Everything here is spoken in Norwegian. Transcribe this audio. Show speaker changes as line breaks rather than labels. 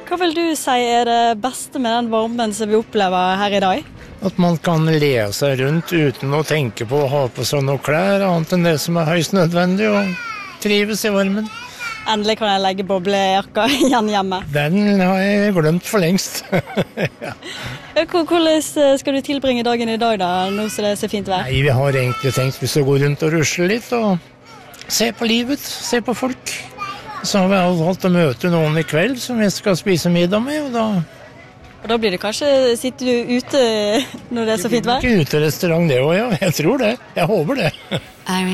Hva vil du si det beste med den varmen som vi opplever her i dag?
At man kan le seg rundt uten å tenke på å ha på seg noe klær, annet enn det som høyst nødvendig, og trives i varmen.
Endelig kan jeg legge boblejakka igjen hjemme.
Den har jeg glemt for lengst. Ja.
Hvordan skal du tilbringe dagen i dag da, nå som det er så fint vær?
Nei, vi har egentlig tenkt vi skal gå rundt og rusle litt, og se på livet, se på folk. Så har vi valgt å møte noen i kveld som vi skal spise middag med,
Og da blir det kanskje, sitter du ute når det er så fint vær?
Det blir ikke uterestaurant det også, ja. Jeg tror det. Jeg håper det.